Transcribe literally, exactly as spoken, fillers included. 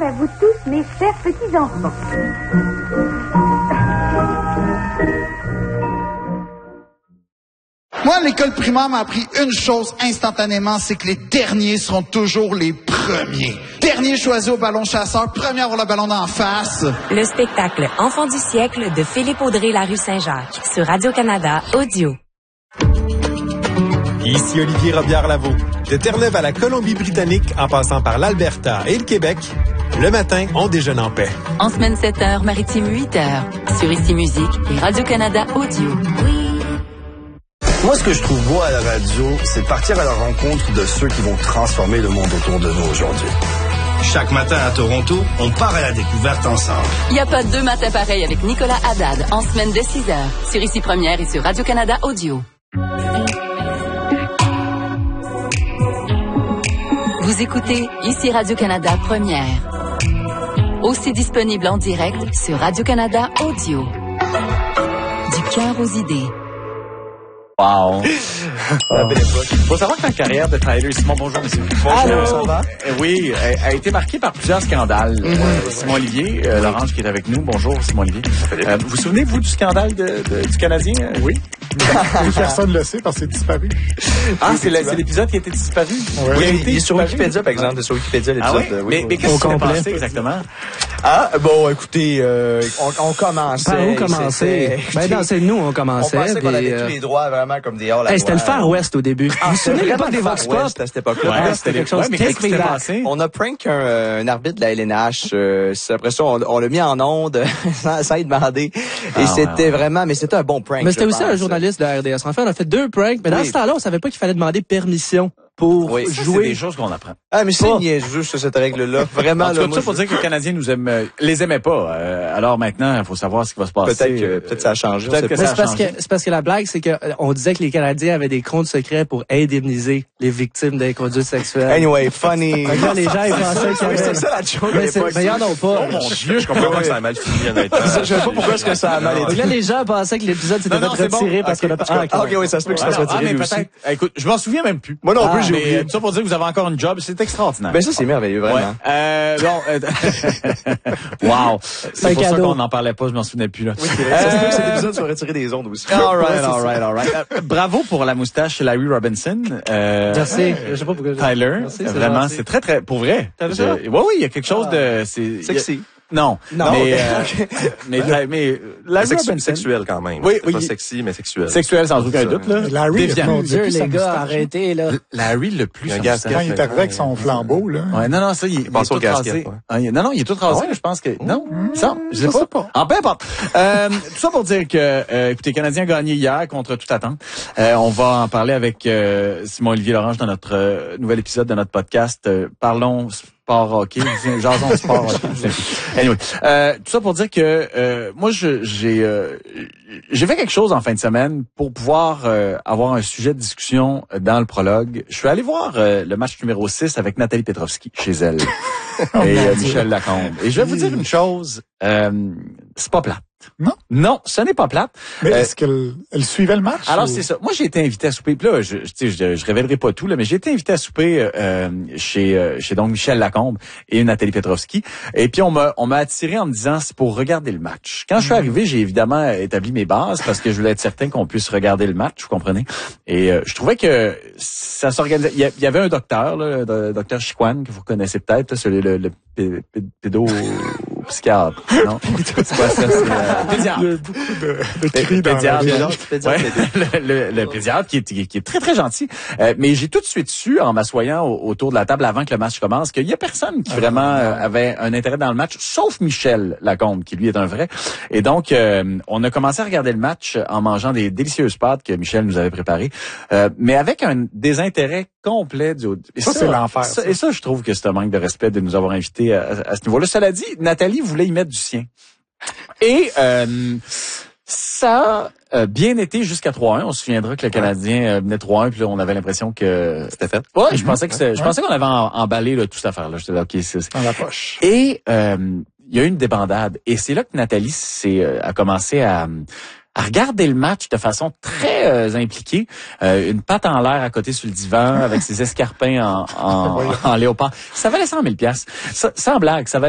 bonjour à vous tous, mes chers petits-enfants. Moi, l'école primaire m'a appris une chose instantanément, c'est que les derniers seront toujours les premiers. Dernier choisi au ballon chasseur, premier à avoir le ballon d'en face. Le spectacle Enfant du siècle de Philippe Audrey, la rue Saint-Jacques, sur Radio-Canada Audio. Ici Olivier Robillard-Lavaux. De Terre-Neuve à la Colombie-Britannique, en passant par l'Alberta et le Québec, le matin, on déjeune en paix. En semaine sept heures, maritime huit heures, sur Ici Musique et Radio-Canada Audio. Oui. Moi, ce que je trouve beau à la radio, c'est partir à la rencontre de ceux qui vont transformer le monde autour de nous aujourd'hui. Chaque matin à Toronto, on part à la découverte ensemble. Il n'y a pas deux matins pareils avec Nicolas Haddad, en semaine de six heures, sur Ici Première et sur Radio-Canada Audio. Vous écoutez Ici Radio-Canada Première. Aussi disponible en direct sur Radio-Canada Audio. Du cœur aux idées. Wow! La belle époque. Faut savoir que la carrière de Tyler Simon, bonjour monsieur. Bonjour, Allô. ça va? Euh, oui, a, a été marquée par plusieurs scandales. Mm-hmm. Euh, Simon Olivier, euh, Laurence qui est avec nous. Bonjour Simon Olivier. Euh, vous vous souvenez, vous, du scandale de, de, du Canadien? Oui. Personne ne le sait parce que c'est disparu. Ah, c'est, le, c'est l'épisode qui a été disparu? Oui, oui, il, il est sur Wikipédia, par exemple. Sur Wikipédia, l'épisode. Ah oui? oui, mais, oui. mais qu'est-ce qui s'est passé exactement? Ah, bon, écoutez, euh, on, on commençait. Par où commencer? Ben non, c'est nous, on commençait. On pensait qu'on avait euh... tous les droits vraiment comme des hors-la-loi. Hey, c'était le Far West au début. Ah, vous vous souvenez l'époque des Vox Pop? À cette époque-là. Ouais, c'était quelque chose. Ouais, mais qu'est-ce qui s'est passé? On a prank un, un arbitre de la L N H. Euh, après ça, on, on l'a mis en onde sans, sans y demander. Et ah, c'était ouais. vraiment, mais c'était un bon prank. Mais c'était aussi pense. un journaliste de la R D S. En fait, on a fait deux pranks, mais dans oui. ce temps-là, on savait pas qu'il fallait demander permission pour oui, ça, jouer. C'est des choses qu'on apprend. Ah, mais c'est niaiseux, cette règle-là. Vraiment, en tout cas, là, tout moi, ça pour je... dire que les Canadiens nous aiment, euh, les aimaient pas. Euh, alors maintenant, il faut savoir ce qui va se passer. Peut-être que, peut-être ça a changé. Peut-être que mais ça c'est a parce que, c'est parce que la blague, c'est que, euh, on disait que les Canadiens avaient des comptes secrets pour indemniser les victimes d'inconduite sexuelle. Anyway, funny. Regarde, les gens, ils pensaient qu'il y avait... C'était ça la joke. Mais, c'est... mais y en a pas. Oh mon Dieu, je comprends pas que ça a mal fini, honnêtement. Je sais pas pourquoi est-ce que ça a mal été. Là, les gens pensaient que l'épisode s'était fait retirer parce qu'on a... Ah, ok, oui, ça se peut que ça soit retiré aussi. Écoute, je m'en souviens même plus. Moi non plus, j'ai oublié. Tout ça pour dire que vous avez encore une job, c'est extraordinaire. Ben ça, c'est merveilleux, vraiment. Ouais. Euh, bon, euh, wow. C'est pour ça qu'on n'en parlait pas, je m'en souvenais plus, là. Oui, c'est vrai. Ça se peut que cet épisode soit retiré des ondes aussi. All right, all right, all right. Euh, bravo pour la moustache Larry Robinson. Euh, Merci. Je sais pas pourquoi. Tyler. Merci, c'est vraiment, gentil. c'est très, très, pour vrai. T'as vu ça? Oui, oui, il y a quelque chose de, c'est, Sexy. Non, non, mais euh, mais mais, mais Larry Sexu- Robinson, sexuel quand même. Oui, oui, pas sexy mais sexuel. Sexuel sans aucun doute là. Larry, mon Dieu, les gars, arrêtez là. Larry le plus. Un gars quand il est arrivé avec son flambeau là. Ouais, non non, ça il, il, il est tout rasé. Ah, il, non non, il est tout rasé, ah, je pense que non, mmh, ça, je sais pas. Sais pas. En peu importe. Euh, tout ça pour dire que euh, écoutez, Canadien a gagné hier contre toute attente. Euh, on va en parler avec euh, Simon Olivier Lorange dans notre euh, nouvel épisode de notre podcast euh, Parlons sport hockey, jason sport hockey. Anyway, euh, tout ça pour dire que euh, moi je, j'ai euh, j'ai fait quelque chose en fin de semaine pour pouvoir euh, avoir un sujet de discussion dans le prologue. Je suis allé voir euh, le match numéro six avec Nathalie Petrovski chez elle oh, et euh, Michel Lacombe. Et je vais vous dire une chose, euh, c'est pas plate. Non. Non, ce n'est pas plate. Mais euh, est-ce qu'elle elle suivait le match? Alors, ou... c'est ça. Moi, j'ai été invité à souper. Puis là, je, je, je, je révélerai pas tout, là, mais j'ai été invité à souper euh, chez, euh, chez donc Michel Lacombe et Nathalie Petrovski. Et puis, on m'a, on m'a attiré en me disant, c'est pour regarder le match. Quand je suis arrivé, j'ai évidemment établi mes bases parce que je voulais être certain qu'on puisse regarder le match, vous comprenez. Et euh, je trouvais que ça s'organisait. Il y avait un docteur, là, le docteur Chiquan, que vous connaissez peut-être, celui le, le, le pédopsychiatre. Non, c'est quoi ça? C'est euh, pédiatre. Il y a beaucoup de, de cris dans pédiatre, la pédiatre, pédiatre, ouais, le, le, le pédiatre qui est, qui est très, très gentil. Euh, mais j'ai tout de suite su, en m'assoyant autour de la table avant que le match commence, qu'il y a personne qui vraiment euh, avait un intérêt dans le match, sauf Michel Lacombe, qui lui est un vrai. Et donc, euh, on a commencé à regarder le match en mangeant des délicieuses pâtes que Michel nous avait préparées, euh, mais avec un désintérêt complet du et ça, ça c'est l'enfer. Ça, et ça, je trouve que c'est un manque de respect de nous avoir invités à, à ce niveau-là. Cela dit, Nathalie voulait y mettre du sien. Et euh, ça a bien été jusqu'à trois un. On se souviendra que le Canadien menait trois un, puis là, on avait l'impression que c'était fait. Ouais, je pensais que c'était, je pensais qu'on avait emballé là, toute cette affaire-là. J'étais là, ok, c'est dans la poche. Et euh, il y a eu une débandade. Et c'est là que Nathalie s'est, euh, a commencé à à regarder le match de façon très euh, impliquée, euh, une patte en l'air à côté sur le divan avec ses escarpins en, en, en léopard. Ça valait cent mille piastres. Ça, sans blague, ça valait